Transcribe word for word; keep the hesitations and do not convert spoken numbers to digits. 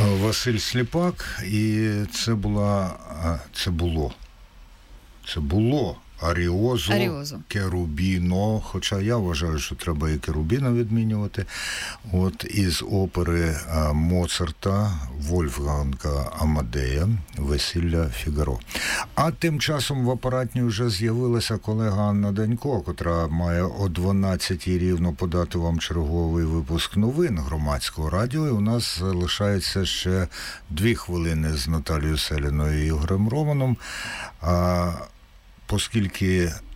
Василь Сліпак, і це була, це було, це було Аріозо, Аріозо. Керубіно, хоча я вважаю, що треба і Керубіно відмінювати, от, із опери Моцарта, Вольфганга Амадея «Весілля Фігаро». А тим часом в апаратні вже з'явилася колега Анна Данько, котра має о дванадцятій рівно подати вам черговий випуск новин Громадського радіо. І у нас залишається ще дві хвилини з Наталією Селіною і Ігорем Романом. А Оскільки